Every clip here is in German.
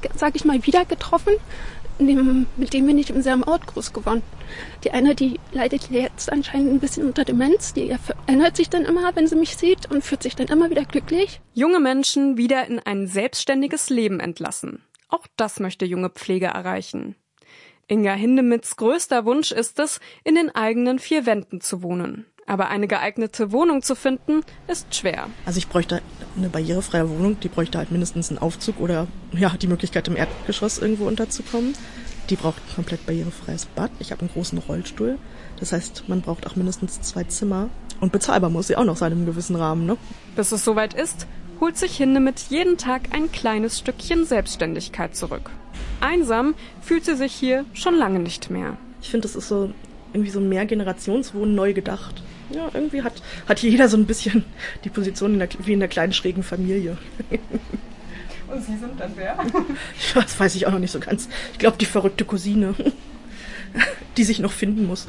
sage ich mal, wieder getroffen. Mit dem bin ich im selben Ort groß geworden. Die eine, die leidet jetzt anscheinend ein bisschen unter Demenz. Die erinnert sich dann immer, wenn sie mich sieht und fühlt sich dann immer wieder glücklich. Junge Menschen wieder in ein selbstständiges Leben entlassen. Auch das möchte junge Pflege erreichen. Inga Hindemiths größter Wunsch ist es, in den eigenen 4 Wänden zu wohnen. Aber eine geeignete Wohnung zu finden, ist schwer. Also ich bräuchte eine barrierefreie Wohnung, die bräuchte halt mindestens einen Aufzug oder die Möglichkeit, im Erdgeschoss irgendwo unterzukommen. Die braucht ein komplett barrierefreies Bad. Ich habe einen großen Rollstuhl. Das heißt, man braucht auch mindestens 2 Zimmer. Und bezahlbar muss sie auch noch sein im gewissen Rahmen, ne? Bis es soweit ist, holt sich Hindemith jeden Tag ein kleines Stückchen Selbstständigkeit zurück. Einsam fühlt sie sich hier schon lange nicht mehr. Ich finde, das ist so irgendwie so ein Mehrgenerationswohnen neu gedacht. Ja, irgendwie hat jeder so ein bisschen die Position wie in der kleinen schrägen Familie. Und Sie sind dann wer? Das weiß ich auch noch nicht so ganz. Ich glaube, die verrückte Cousine, die sich noch finden muss.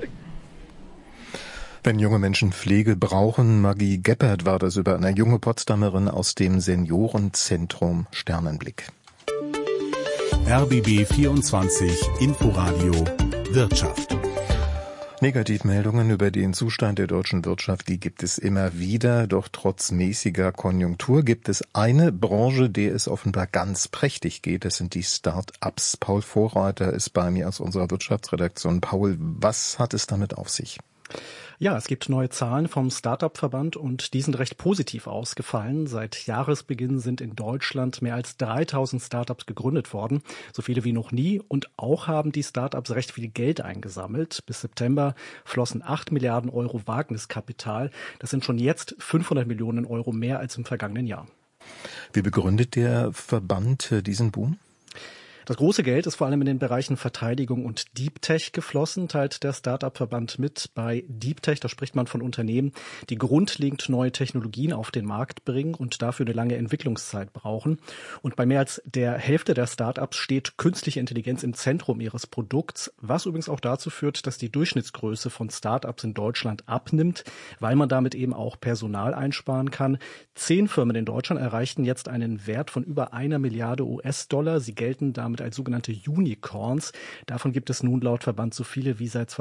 Wenn junge Menschen Pflege brauchen, Maggie Geppert war das über eine junge Potsdamerin aus dem Seniorenzentrum Sternenblick. RBB 24 Inforadio Wirtschaft. Negativmeldungen über den Zustand der deutschen Wirtschaft, die gibt es immer wieder. Doch trotz mäßiger Konjunktur gibt es eine Branche, der es offenbar ganz prächtig geht. Das sind die Start-ups. Paul Vorreiter ist bei mir aus unserer Wirtschaftsredaktion. Paul, was hat es damit auf sich? Ja, es gibt neue Zahlen vom Start-up-Verband und die sind recht positiv ausgefallen. Seit Jahresbeginn sind in Deutschland mehr als 3000 Start-ups gegründet worden, so viele wie noch nie. Und auch haben die Start-ups recht viel Geld eingesammelt. Bis September flossen 8 Milliarden Euro Wagniskapital. Das sind schon jetzt 500 Millionen Euro mehr als im vergangenen Jahr. Wie begründet der Verband diesen Boom? Das große Geld ist vor allem in den Bereichen Verteidigung und Deep Tech geflossen, teilt der Start-up-Verband mit. Bei Deep Tech, da spricht man von Unternehmen, die grundlegend neue Technologien auf den Markt bringen und dafür eine lange Entwicklungszeit brauchen. Und bei mehr als der Hälfte der Start-ups steht künstliche Intelligenz im Zentrum ihres Produkts, was übrigens auch dazu führt, dass die Durchschnittsgröße von Start-ups in Deutschland abnimmt, weil man damit eben auch Personal einsparen kann. 10 Firmen in Deutschland erreichten jetzt einen Wert von über 1 Milliarde US-Dollar. Sie gelten damit als sogenannte Unicorns. Davon gibt es nun laut Verband so viele wie seit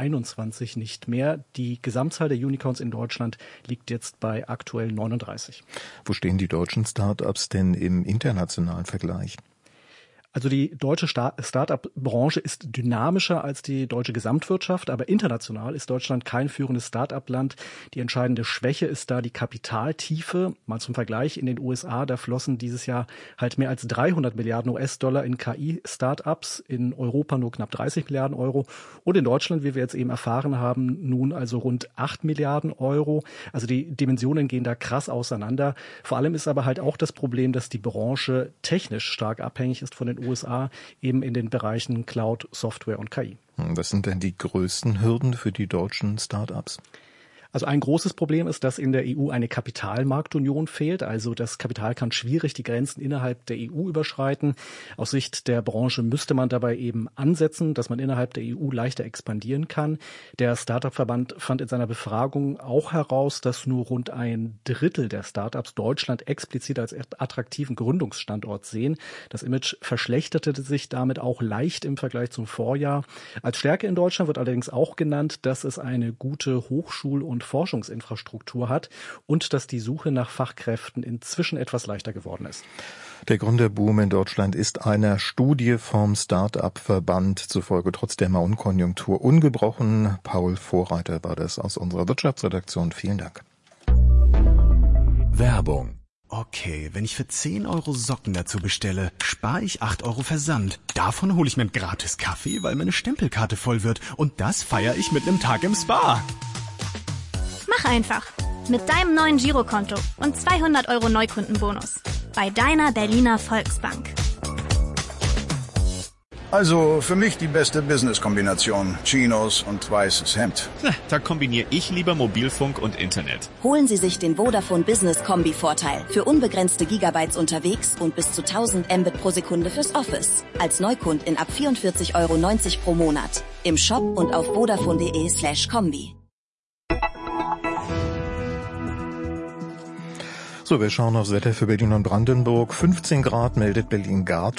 2021 nicht mehr. Die Gesamtzahl der Unicorns in Deutschland liegt jetzt bei aktuell 39. Wo stehen die deutschen Start-ups denn im internationalen Vergleich? Also die deutsche Start-up-Branche ist dynamischer als die deutsche Gesamtwirtschaft, aber international ist Deutschland kein führendes Start-up-Land. Die entscheidende Schwäche ist da die Kapitaltiefe. Mal zum Vergleich, in den USA, da flossen dieses Jahr halt mehr als 300 Milliarden US-Dollar in KI-Start-ups, in Europa nur knapp 30 Milliarden Euro und in Deutschland, wie wir jetzt eben erfahren haben, nun also rund 8 Milliarden Euro. Also die Dimensionen gehen da krass auseinander. Vor allem ist aber halt auch das Problem, dass die Branche technisch stark abhängig ist von den USA, eben in den Bereichen Cloud, Software und KI. Was sind denn die größten Hürden für die deutschen Start-ups? Also ein großes Problem ist, dass in der EU eine Kapitalmarktunion fehlt. Also das Kapital kann schwierig die Grenzen innerhalb der EU überschreiten. Aus Sicht der Branche müsste man dabei eben ansetzen, dass man innerhalb der EU leichter expandieren kann. Der Startup-Verband fand in seiner Befragung auch heraus, dass nur rund 1/3 der Startups Deutschland explizit als attraktiven Gründungsstandort sehen. Das Image verschlechterte sich damit auch leicht im Vergleich zum Vorjahr. Als Stärke in Deutschland wird allerdings auch genannt, dass es eine gute Hochschul- und Forschungsinfrastruktur hat und dass die Suche nach Fachkräften inzwischen etwas leichter geworden ist. Der Gründerboom in Deutschland ist einer Studie vom Start-up-Verband zufolge trotz der Maunkonjunktur ungebrochen. Paul Vorreiter war das aus unserer Wirtschaftsredaktion. Vielen Dank. Werbung. Okay, wenn ich für 10 Euro Socken dazu bestelle, spare ich 8 Euro Versand. Davon hole ich mir einen gratis Kaffee, weil meine Stempelkarte voll wird. Und das feiere ich mit einem Tag im Spa. Mach einfach. Mit deinem neuen Girokonto und 200 Euro Neukundenbonus. Bei deiner Berliner Volksbank. Also für mich die beste Business-Kombination. Chinos und weißes Hemd. Da kombiniere ich lieber Mobilfunk und Internet. Holen Sie sich den Vodafone Business Kombi-Vorteil. Für unbegrenzte Gigabytes unterwegs und bis zu 1000 Mbit pro Sekunde fürs Office. Als Neukundin ab 44,90 Euro pro Monat. Im Shop und auf vodafone.de/kombi. So, wir schauen aufs Wetter für Berlin und Brandenburg. 15 Grad meldet Berlin-Gard.